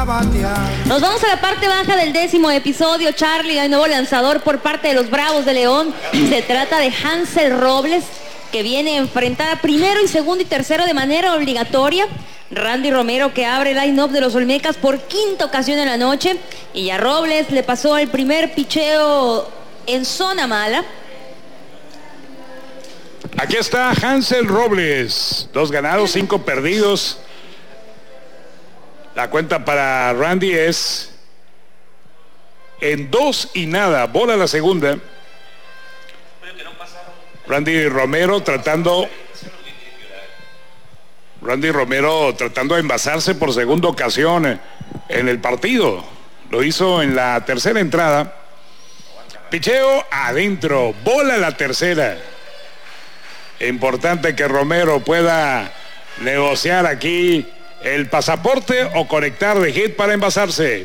Nos vamos a la parte baja del 10º episodio, Charlie. Hay nuevo lanzador por parte de los Bravos de León. Se trata de Hansel Robles, que viene a enfrentar a primero y segundo y tercero de manera obligatoria. Randy Romero, que abre el line-up de los Olmecas por quinta ocasión en la noche. Y ya Robles le pasó el primer picheo en zona mala. Aquí está Hansel Robles. 2 ganados, 5 perdidos. La cuenta para Randy es en 2-0. Bola la segunda. Randy Romero tratando de envasarse por segunda ocasión en el partido. Lo hizo en la tercera entrada. Picheo adentro. Bola la tercera. Importante que Romero pueda negociar aquí el pasaporte o conectar de hit para envasarse.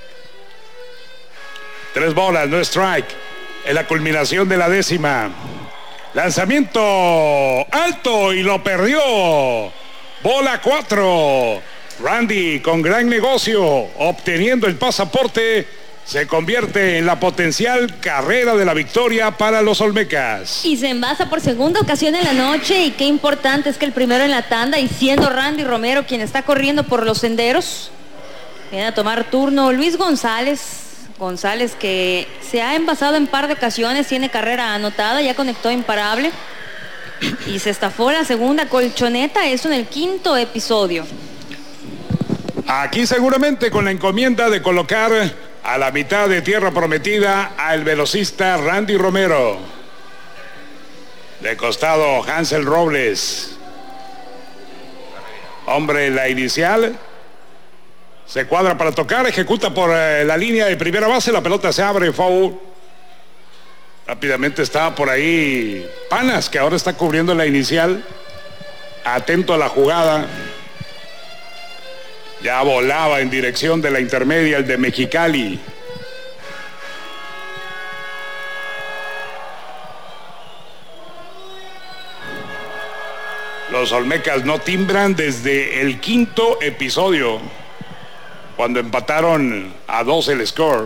3 bolas, no strike. En la culminación de la 10ª. Lanzamiento alto y lo perdió. Bola 4. Randy con gran negocio, obteniendo el pasaporte, se convierte en la potencial carrera de la victoria para los Olmecas. Y se envasa por segunda ocasión en la noche. Y qué importante es que el primero en la tanda, y siendo Randy Romero quien está corriendo por los senderos, viene a tomar turno Luis González. González, que se ha envasado en par de ocasiones, tiene carrera anotada, ya conectó imparable. Y se estafó la segunda colchoneta, eso en el 5º episodio. Aquí seguramente con la encomienda de colocar a la mitad de tierra prometida al velocista Randy Romero. De costado Hansel Robles. Hombre, la inicial. Se cuadra para tocar, ejecuta por la línea de primera base, la pelota se abre, foul. Rápidamente está por ahí Panas, que ahora está cubriendo la inicial. Atento a la jugada. Ya volaba en dirección de la intermedia el de Mexicali. Los Olmecas no timbran desde el 5º episodio, cuando empataron a 2 el score.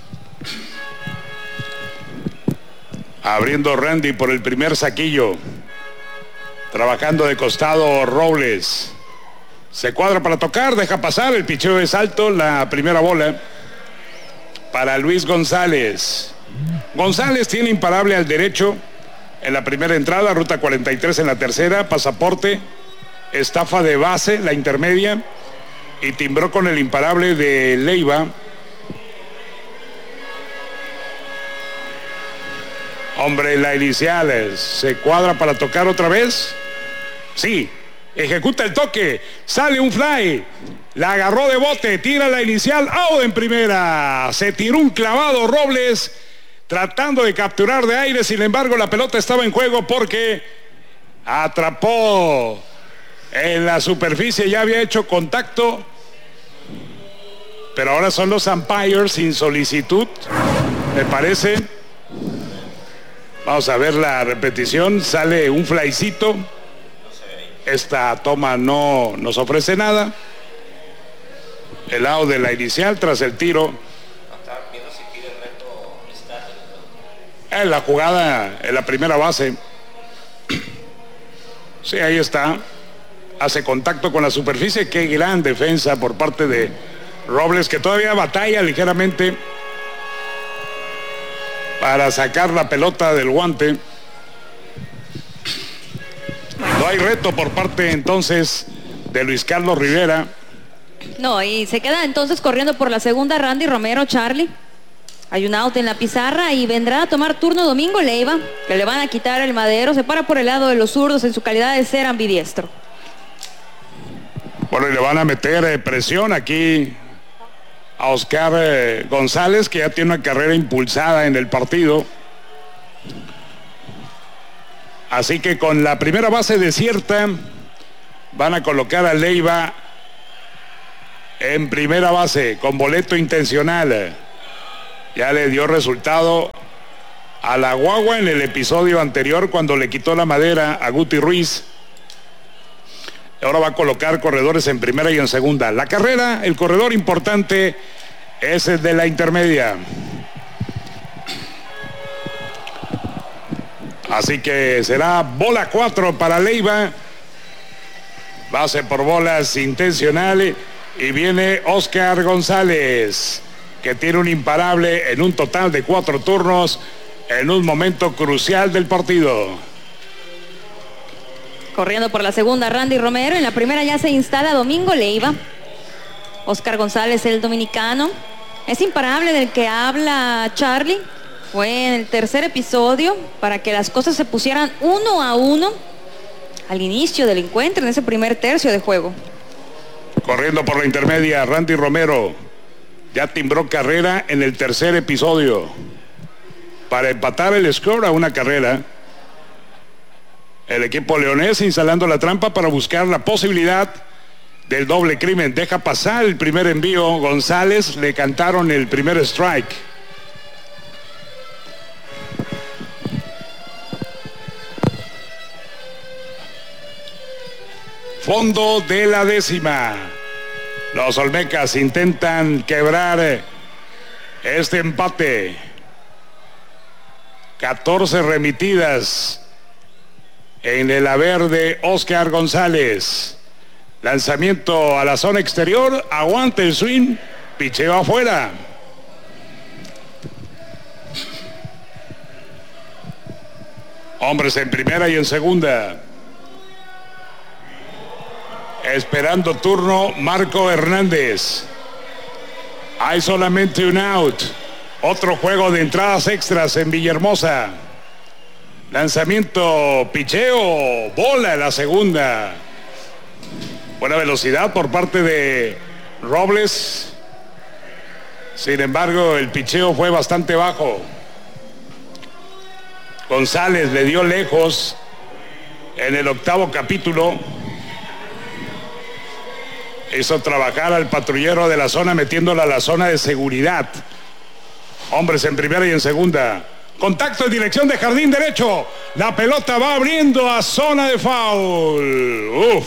Abriendo Randy por el primer saquillo. Trabajando de costado Robles. Se cuadra para tocar, deja pasar, el picheo es alto, la primera bola para Luis González. González tiene imparable al derecho en la primera entrada, ruta 43 en la tercera, pasaporte, estafa de base, la intermedia, y timbró con el imparable de Leiva. Hombre, la inicial se cuadra para tocar otra vez. Sí. Ejecuta el toque, sale un fly, la agarró de bote, tira la inicial, out en primera. Se tiró un clavado Robles, tratando de capturar de aire, sin embargo la pelota estaba en juego porque atrapó en la superficie, ya había hecho contacto, pero ahora son los umpires sin solicitud, me parece. Vamos a ver la repetición, sale un flycito. Esta toma no nos ofrece nada. El out de la inicial tras el tiro. En la jugada, en la primera base. Sí, ahí está. Hace contacto con la superficie. Qué gran defensa por parte de Robles, que todavía batalla ligeramente para sacar la pelota del guante. No hay reto por parte entonces de Luis Carlos Rivera. No, y se queda entonces corriendo por la segunda Randy Romero, Charlie. Hay un out en la pizarra y vendrá a tomar turno Domingo Leiva, que le van a quitar el madero. Se para por el lado de los zurdos en su calidad de ser ambidiestro. Bueno, y le van a meter presión aquí a Oscar González, que ya tiene una carrera impulsada en el partido. Así que con la primera base desierta, van a colocar a Leiva en primera base, con boleto intencional. Ya le dio resultado a la guagua en el episodio anterior, cuando le quitó la madera a Guti Ruiz. Ahora va a colocar corredores en primera y en segunda. La carrera, el corredor importante es el de la intermedia. Así que será bola 4 para Leiva. Base por bolas intencional. Y viene Oscar González, que tiene un imparable en un total de 4 turnos en un momento crucial del partido. Corriendo por la segunda, Randy Romero. En la primera ya se instala Domingo Leiva. Oscar González, el dominicano. Es imparable del que habla Charlie. Fue en el tercer episodio para que las cosas se pusieran 1-1 al inicio del encuentro, en ese primer tercio de juego. Corriendo por la intermedia, Randy Romero. Ya timbró carrera en el tercer episodio para empatar el score a una carrera. El equipo leonés instalando la trampa para buscar la posibilidad del doble crimen. Deja pasar el primer envío. González, le cantaron el primer strike. Fondo de la décima. Los olmecas intentan quebrar este empate. 14 remitidas en el haber de Oscar González. Lanzamiento a la zona exterior. Aguanta el swing. Picheo afuera. Hombres en primera y en segunda. Esperando turno Marco Hernández. Hay solamente un out. Otro juego de entradas extras en Villahermosa. Lanzamiento, picheo, bola en la segunda. Buena velocidad por parte de Robles. Sin embargo, el picheo fue bastante bajo. González le dio lejos en el octavo capítulo. Hizo trabajar al patrullero de la zona, metiéndola a la zona de seguridad. Hombres en primera y en segunda. Contacto en dirección de jardín derecho. La pelota va abriendo a zona de foul.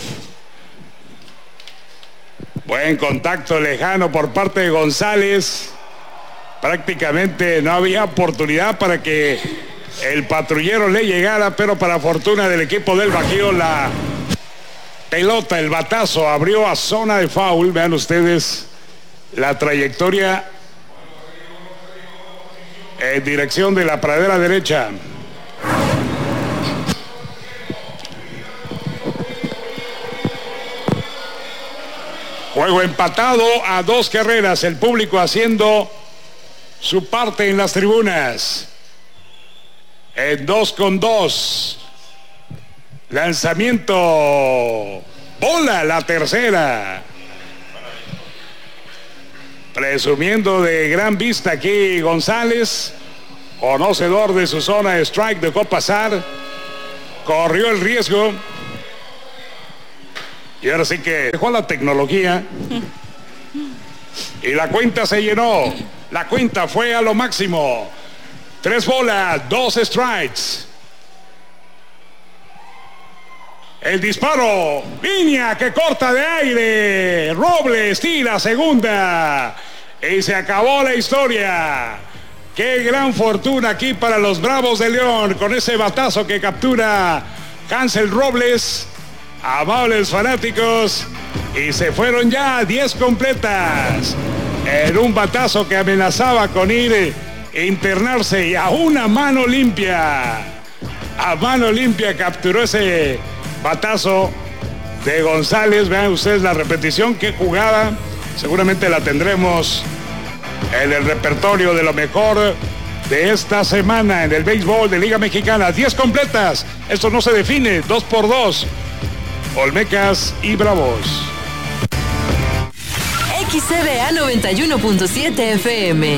Buen contacto lejano por parte de González. Prácticamente no había oportunidad para que el patrullero le llegara, pero para fortuna del equipo del Bajío, la pelota, el batazo, abrió a zona de foul. Vean ustedes la trayectoria en dirección de la pradera derecha. Juego empatado a 2 carreras. El público haciendo su parte en las tribunas. En 2-2. Lanzamiento. Bola, la tercera. Presumiendo de gran vista aquí González, conocedor de su zona de strike, dejó pasar, corrió el riesgo y ahora sí que dejó la tecnología y la cuenta se llenó. La cuenta fue a lo máximo. 3 bolas, 2 strikes. El disparo, Viña que corta de aire, Robles tira segunda y se acabó la historia. Qué gran fortuna aquí para los Bravos de León con ese batazo que captura Hansel Robles. Amables fanáticos, y se fueron ya 10 completas en un batazo que amenazaba con ir a internarse, y a una mano limpia, capturó ese batazo de González. Vean ustedes la repetición, qué jugada. Seguramente la tendremos en el repertorio de lo mejor de esta semana en el béisbol de Liga Mexicana. 10 completas, esto no se define, 2-2, Olmecas y Bravos. XCDA 91.7 FM.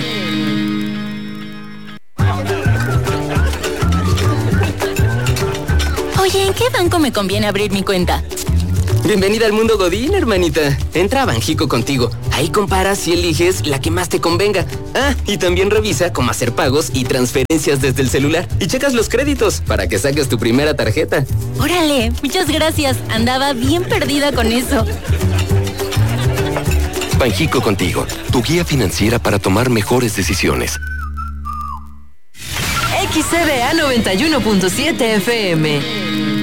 Oye, ¿en qué banco me conviene abrir mi cuenta? Bienvenida al mundo Godín, hermanita. Entra a Banjico Contigo. Ahí comparas y eliges la que más te convenga. Ah, y también revisa cómo hacer pagos y transferencias desde el celular. Y checas los créditos para que saques tu primera tarjeta. Órale, muchas gracias. Andaba bien perdida con eso. Banjico Contigo, tu guía financiera para tomar mejores decisiones. XCDA 91.7 FM.